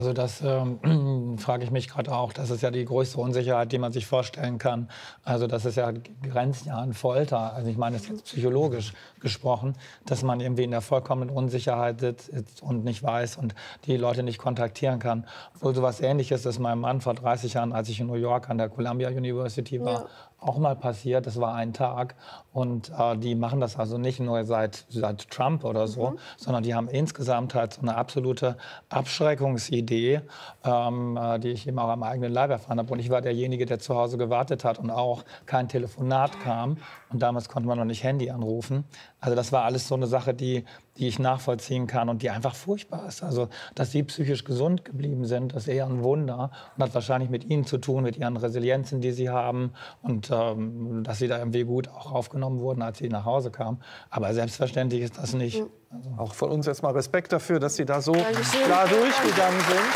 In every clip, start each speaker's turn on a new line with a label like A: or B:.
A: Also das frage ich mich gerade auch. Das ist ja die größte Unsicherheit, die man sich vorstellen kann. Also das ist ja grenzt ja an Folter. Also ich meine, das ist jetzt psychologisch gesprochen, dass man irgendwie in der vollkommenen Unsicherheit sitzt und nicht weiß und die Leute nicht kontaktieren kann. Obwohl sowas Ähnliches ist meinem Mann vor 30 Jahren, als ich in New York an der Columbia University war, auch mal passiert. Das war ein Tag. Und die machen das also nicht nur seit Trump oder so, sondern die haben insgesamt halt so eine absolute Abschreckungsidee, die ich eben auch am eigenen Leib erfahren habe. Und ich war derjenige, der zu Hause gewartet hat und auch kein Telefonat kam. Und damals konnte man noch nicht Handy anrufen. Also das war alles so eine Sache, die ich nachvollziehen kann und die einfach furchtbar ist. Also, dass sie psychisch gesund geblieben sind, ist eher ein Wunder und hat wahrscheinlich mit ihnen zu tun, mit ihren Resilienzen, die sie haben und dass sie da irgendwie gut auch aufgenommen wurden, als sie nach Hause kamen. Aber selbstverständlich ist das nicht. Also.
B: Auch von uns erstmal Respekt dafür, dass Sie da so klar durchgegangen sind.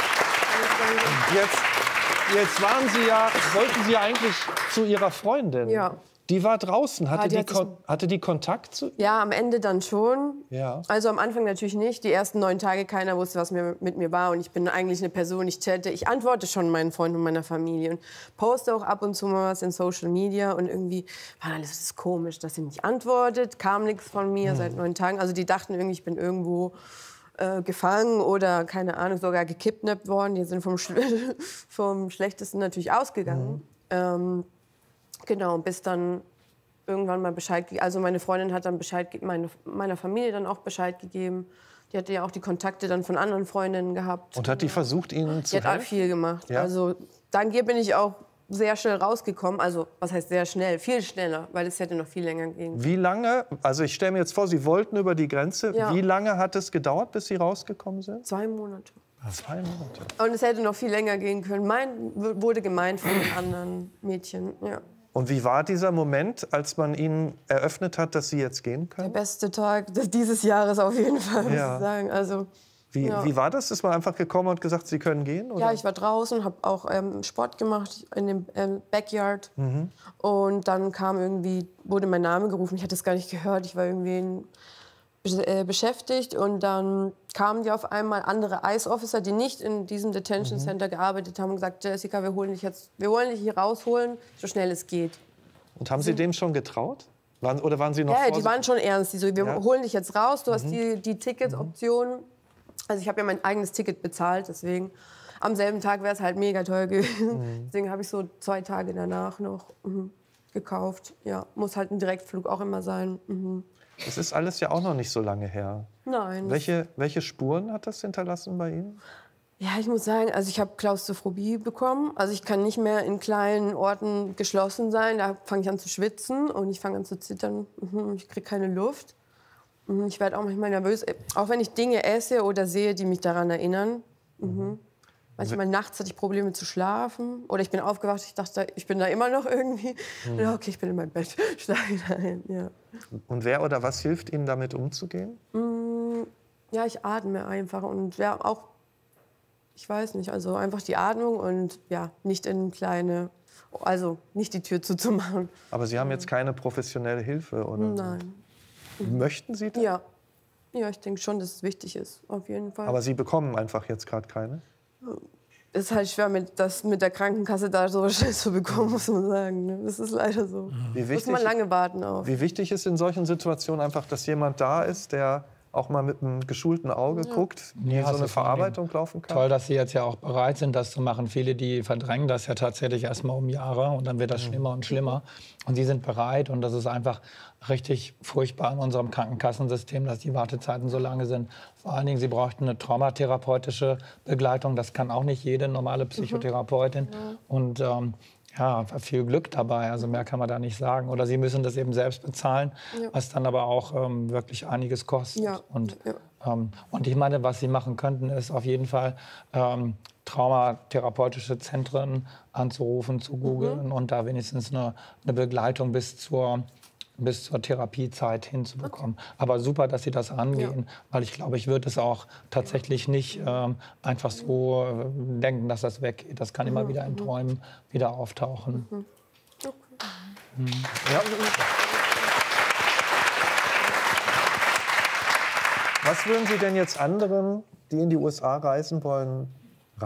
B: Jetzt wollten Sie ja eigentlich zu Ihrer Freundin.
C: Ja.
B: Die war draußen. Hatte die Kontakt zu ihr?
C: Ja, am Ende dann schon.
B: Ja.
C: Also am Anfang natürlich nicht. Die ersten 9 Tage, keiner wusste, was mit mir war. Und ich bin eigentlich eine Person, ich chatte. Ich antworte schon meinen Freunden und meiner Familie. Und poste auch ab und zu mal was in Social Media. Und irgendwie war alles, das ist komisch, dass sie nicht antwortet. Kam nichts von mir seit 9 Tagen. Also die dachten irgendwie, ich bin irgendwo gefangen oder, keine Ahnung, sogar gekidnappt worden. Die sind vom Schlechtesten natürlich ausgegangen. Genau, bis dann irgendwann mal Bescheid gegeben. Also meine Freundin hat dann meiner Familie dann auch Bescheid gegeben. Die hatte ja auch die Kontakte dann von anderen Freundinnen gehabt.
B: Und hat die versucht, Ihnen zu helfen?
C: Die hat auch viel gemacht. Ja. Also dann bin ich auch sehr schnell rausgekommen. Also was heißt sehr schnell? Viel schneller, weil es hätte noch viel länger gehen.
B: Wie lange, also ich stelle mir jetzt vor, Sie wollten über die Grenze. Ja. Wie lange hat es gedauert, bis Sie rausgekommen sind?
C: 2 Monate.
B: 2 Monate.
C: Und es hätte noch viel länger gehen können. Wurde gemeint von den anderen Mädchen, ja.
B: Und wie war dieser Moment, als man Ihnen eröffnet hat, dass Sie jetzt gehen können?
C: Der beste Tag dieses Jahres auf jeden Fall, muss ich sagen. Also,
B: wie war das? Ist man einfach gekommen und gesagt, Sie können gehen? Oder?
C: Ja, ich war draußen, habe auch Sport gemacht in dem Backyard. Und dann wurde mein Name gerufen. Ich hatte es gar nicht gehört. Ich war irgendwie beschäftigt. Und dann kamen die auf einmal andere ICE-Officer, die nicht in diesem Detention Center gearbeitet haben und gesagt, Jessica, wir wollen dich hier rausholen, so schnell es geht.
B: Und haben Sie dem schon getraut? Oder waren Sie noch
C: vorsichtig? Die waren schon ernst. Die so, wir holen dich jetzt raus, du hast die Ticketoption. Also ich habe ja mein eigenes Ticket bezahlt, deswegen am selben Tag wäre es halt mega teuer gewesen. Deswegen habe ich so 2 Tage danach noch gekauft. Ja, muss halt ein Direktflug auch immer sein.
B: Das ist alles ja auch noch nicht so lange her.
C: Nein.
B: Welche Spuren hat das hinterlassen bei Ihnen?
C: Ja, ich muss sagen, also ich habe Klaustrophobie bekommen. Also ich kann nicht mehr in kleinen Orten geschlossen sein. Da fange ich an zu schwitzen und ich fange an zu zittern. Ich kriege keine Luft. Ich werde auch manchmal nervös, auch wenn ich Dinge esse oder sehe, die mich daran erinnern. Manchmal nachts hatte ich Probleme zu schlafen. Oder ich bin aufgewacht, ich dachte, ich bin da immer noch irgendwie. Ja, okay, ich bin in meinem Bett, steige ein. Ja.
B: Und wer oder was hilft Ihnen, damit umzugehen?
C: Ja, ich atme einfach. Und ja, auch, ich weiß nicht, also einfach die Atmung und ja, nicht in kleine, also nicht die Tür zuzumachen.
B: Aber Sie haben jetzt keine professionelle Hilfe, oder?
C: Nein.
B: Möchten Sie das?
C: Ja. Ja, ich denke schon, dass es wichtig ist, auf jeden Fall.
B: Aber Sie bekommen einfach jetzt gerade keine?
C: Es ist halt schwer, das mit der Krankenkasse da so schnell zu bekommen, muss man sagen. Ne? Das ist leider so. Muss man lange warten auf.
B: Wie wichtig ist in solchen Situationen einfach, dass jemand da ist, der auch mal mit einem geschulten Auge guckt, wie so eine Verarbeitung laufen kann?
A: Toll, dass Sie jetzt ja auch bereit sind, das zu machen. Viele, die verdrängen das ja tatsächlich erst mal um Jahre und dann wird das schlimmer und schlimmer. Und Sie sind bereit und das ist einfach richtig furchtbar in unserem Krankenkassensystem, dass die Wartezeiten so lange sind. Vor allen Dingen, Sie bräuchten eine traumatherapeutische Begleitung. Das kann auch nicht jede normale Psychotherapeutin. Und ja, viel Glück dabei, also mehr kann man da nicht sagen. Oder Sie müssen das eben selbst bezahlen, was dann aber auch wirklich einiges kostet.
C: Ja.
A: Und ich meine, was Sie machen könnten, ist auf jeden Fall traumatherapeutische Zentren anzurufen, zu googeln und da wenigstens eine Begleitung bis zur Therapiezeit hinzubekommen. Aber super, dass Sie das angehen, weil ich glaube, ich würde es auch tatsächlich nicht einfach so denken, dass das weggeht. Das kann immer wieder in Träumen wieder auftauchen.
C: Okay.
B: Ja. Was würden Sie denn jetzt anderen, die in die USA reisen wollen,